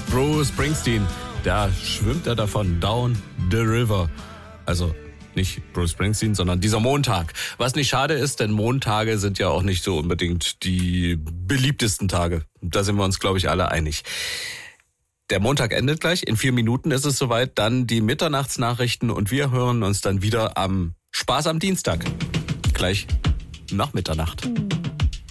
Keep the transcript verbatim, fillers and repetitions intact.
Bruce Springsteen, da schwimmt er davon, down the river. Also nicht Bruce Springsteen, sondern dieser Montag. Was nicht schade ist, denn Montage sind ja auch nicht so unbedingt die beliebtesten Tage. Da sind wir uns, glaube ich, alle einig. Der Montag endet gleich. In vier Minuten ist es soweit. Dann die Mitternachtsnachrichten und wir hören uns dann wieder am Spaß am Dienstag. Gleich nach Mitternacht.